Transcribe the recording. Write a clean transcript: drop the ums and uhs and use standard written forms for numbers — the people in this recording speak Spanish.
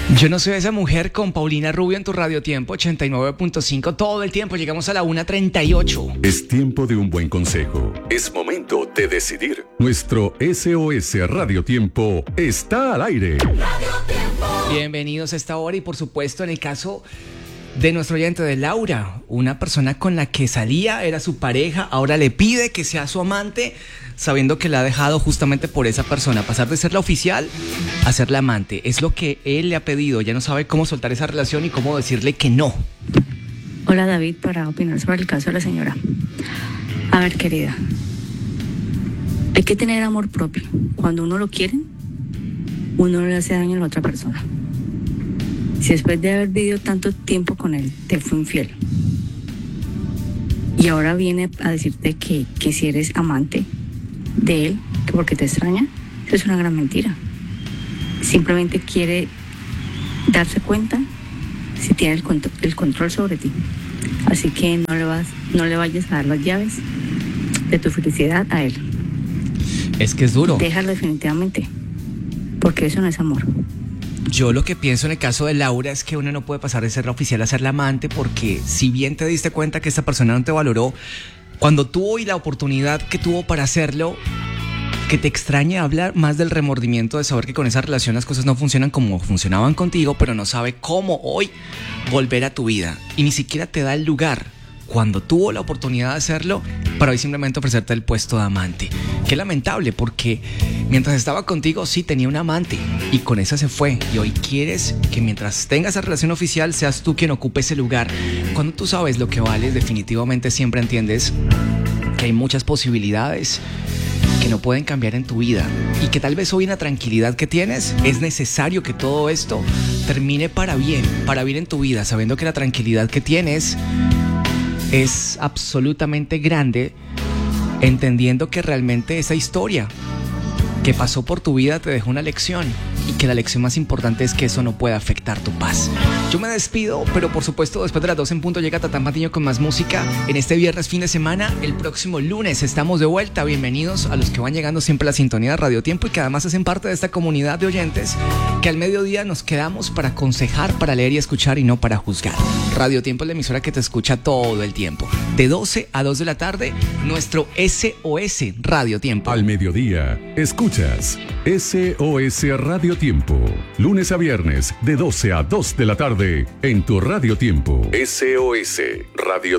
Yo no soy esa mujer con Paulina Rubio en tu Radio Tiempo 89.5 todo el tiempo. Llegamos a la 1:38. Es tiempo de un buen consejo. Es momento de decidir. Nuestro SOS Radio Tiempo está al aire. Bienvenidos a esta hora y por supuesto en el caso de nuestro oyente de Laura, una persona con la que salía, era su pareja, ahora le pide que sea su amante, sabiendo que la ha dejado justamente por esa persona. Pasar de ser la oficial a ser la amante, es lo que él le ha pedido. Ya no sabe cómo soltar esa relación y cómo decirle que no. Hola David, para opinar sobre el caso de la señora. A ver, querida, hay que tener amor propio. Cuando uno lo quiere, uno no le hace daño a la otra persona. Si después de haber vivido tanto tiempo con él, te fue infiel y ahora viene a decirte que si eres amante de él, que porque te extraña, eso es una gran mentira. Simplemente quiere darse cuenta si tiene el control sobre ti. Así que no le vayas a dar las llaves de tu felicidad a él. Es que es duro. Déjalo definitivamente, porque eso no es amor. Yo lo que pienso en el caso de Laura es que uno no puede pasar de ser la oficial a ser la amante, porque si bien te diste cuenta que esta persona no te valoró, cuando tuvo y la oportunidad que tuvo para hacerlo, que te extraña hablar más del remordimiento de saber que con esa relación las cosas no funcionan como funcionaban contigo, pero no sabe cómo hoy volver a tu vida y ni siquiera te da el lugar cuando tuvo la oportunidad de hacerlo para hoy simplemente ofrecerte el puesto de amante. Qué lamentable, porque mientras estaba contigo sí tenía un amante y con esa se fue, y hoy quieres que mientras tengas esa relación oficial seas tú quien ocupe ese lugar. Cuando tú sabes lo que vales, definitivamente siempre entiendes que hay muchas posibilidades que no pueden cambiar en tu vida y que tal vez hoy en la tranquilidad que tienes es necesario que todo esto termine para bien en tu vida, sabiendo que la tranquilidad que tienes es absolutamente grande, entendiendo que realmente esa historia que pasó por tu vida te dejó una lección y que la lección más importante es que eso no puede afectar tu paz. Yo me despido, pero por supuesto después de las 12 en punto llega Tatán Patiño con más música en este viernes fin de semana. El próximo lunes estamos de vuelta. Bienvenidos a los que van llegando siempre a la sintonía de Radio Tiempo y que además hacen parte de esta comunidad de oyentes que al mediodía nos quedamos para aconsejar, para leer y escuchar y no para juzgar. Radio Tiempo es la emisora que te escucha todo el tiempo. De 12 a 2 de la tarde, nuestro SOS Radio Tiempo. Al mediodía, escuchas SOS Radio Tiempo. Lunes a viernes, de 12 a 2 de la tarde, en tu Radio Tiempo. SOS Radio